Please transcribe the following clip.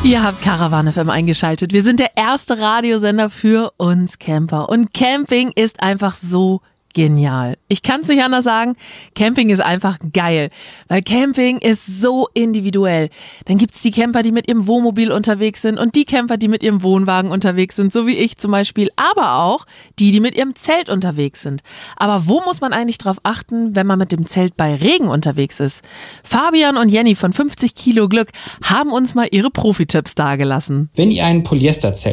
Ihr habt Caravan FM eingeschaltet. Wir sind der erste Radiosender für uns Camper. Und Camping ist einfach so genial. Ich kann es nicht anders sagen. Camping ist einfach geil, weil Camping ist so individuell. Dann gibt's die Camper, die mit ihrem Wohnmobil unterwegs sind und die Camper, die mit ihrem Wohnwagen unterwegs sind, so wie ich zum Beispiel, aber auch die mit ihrem Zelt unterwegs sind. Aber wo muss man eigentlich drauf achten, wenn man mit dem Zelt bei Regen unterwegs ist? Fabian und Jenny von 50 Kilo Glück haben uns mal ihre Profi-Tipps dargelassen. Wenn ihr ein Polyesterzelt